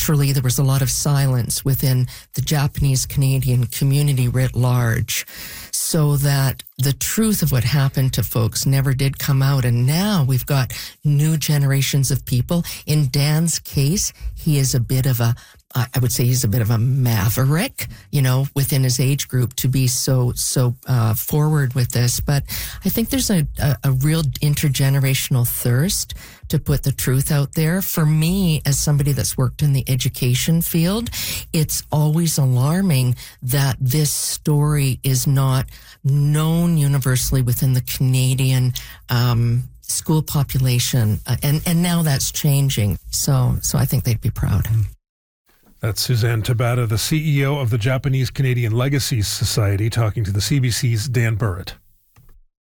culturally, there was a lot of silence within the Japanese Canadian community writ large, so that the truth of what happened to folks never did come out. And now we've got new generations of people. In Dan's case, he is a bit of a, I would say he's a bit of a maverick, within his age group to be so forward with this. But I think there's a real intergenerational thirst to put the truth out there. For me, as somebody that's worked in the education field, it's always alarming that this story is not known universally within the Canadian school population. And now that's changing. So I think they'd be proud. That's Suzanne Tabata, the CEO of the Japanese Canadian Legacy Society, talking to the CBC's Dan Burritt.